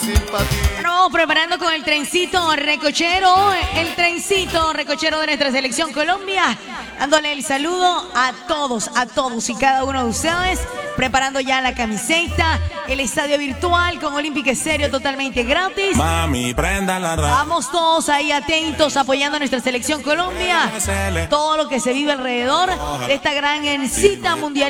Bueno, preparando con el trencito recochero de nuestra selección Colombia, dándole el saludo a todos y cada uno de ustedes, preparando ya la camiseta, el estadio virtual con Olímpica Estéreo totalmente gratis. Mami, prenda la radio. Vamos todos ahí atentos, apoyando a nuestra selección Colombia, todo lo que se vive alrededor de esta gran cita mundial.